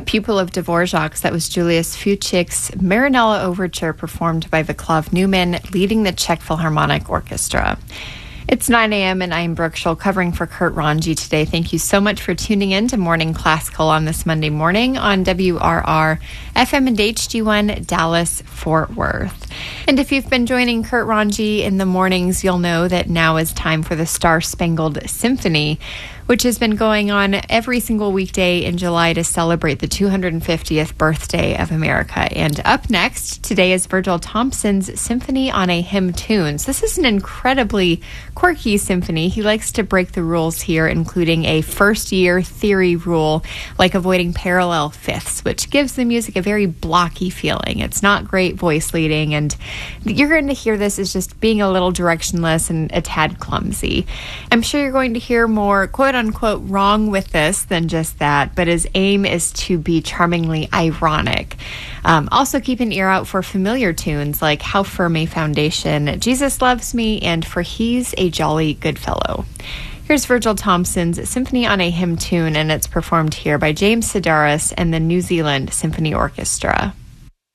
pupil of Dvorak's. That was Julius Fuchik's Marinella Overture, performed by Václav Newman, leading the Czech Philharmonic Orchestra. It's 9 a.m. and I'm Brooke Scholl covering for Kurt Ranji today. Thank you so much for tuning in to Morning Classical on this Monday morning on WRR FM and HD1 Dallas Fort Worth. And if you've been joining Kurt Ranji in the mornings, you'll know that now is time for the Star Spangled Symphony, which has been going on every single weekday in July to celebrate the 250th birthday of America. And up next, today is Virgil Thomson's Symphony on a Hymn Tunes. This is an incredibly quirky symphony. He likes to break the rules here, including a first-year theory rule, like avoiding parallel fifths, which gives the music a very blocky feeling. It's not great voice leading, and you're going to hear this as just being a little directionless and a tad clumsy. I'm sure you're going to hear more quote-unquote wrong with this than just that, but his aim is to be charmingly ironic. Also keep an ear out for familiar tunes like How Firm a Foundation, Jesus Loves Me, and For He's a Jolly Good Fellow. Here's Virgil Thomson's Symphony on a Hymn Tune, and it's performed here by James Sedaris and the New Zealand Symphony Orchestra.